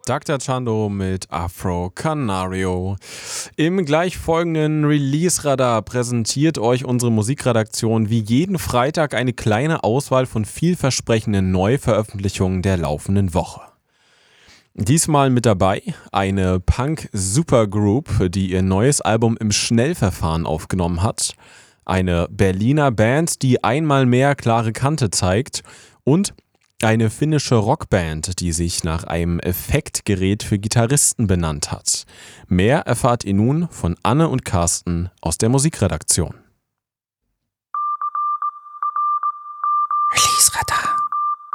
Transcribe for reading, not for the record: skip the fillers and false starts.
Dr. Chando mit Afro Canario. Im gleich folgenden Release-Radar präsentiert euch unsere Musikredaktion wie jeden Freitag eine kleine Auswahl von vielversprechenden Neuveröffentlichungen der laufenden Woche. Diesmal mit dabei eine Punk-Supergroup, die ihr neues Album im Schnellverfahren aufgenommen hat, eine Berliner Band, die einmal mehr klare Kante zeigt und eine finnische Rockband, die sich nach einem Effektgerät für Gitarristen benannt hat. Mehr erfahrt ihr nun von Anne und Carsten aus der Musikredaktion. Release-Radar.